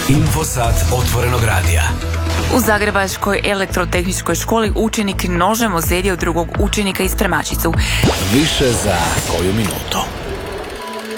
Infosat otvorenog radija. U Zagrebačkoj elektrotehničkoj školi učenik nožem ozlijedio drugog učenika i spremačicu. Više za koju minutu.